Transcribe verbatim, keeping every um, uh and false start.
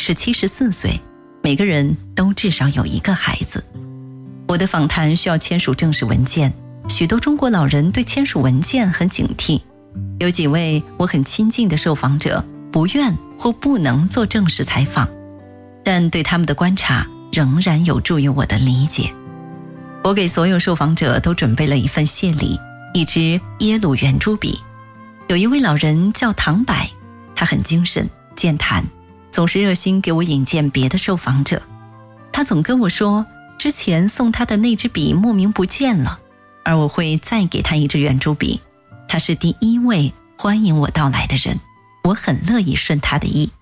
是七十四岁，每个人都至少有一个孩子。我的访谈需要签署正式文件，许多中国老人对签署文件很警惕，有几位我很亲近的受访者不愿或不能做正式采访，但对他们的观察仍然有助于我的理解。我给所有受访者都准备了一份谢礼，一支耶鲁圆珠笔。有一位老人叫唐柏，他很精神健谈，总是热心给我引荐别的受访者。他总跟我说，之前送他的那支笔莫名不见了，而我会再给他一支圆珠笔。他是第一位欢迎我到来的人，我很乐意顺他的意。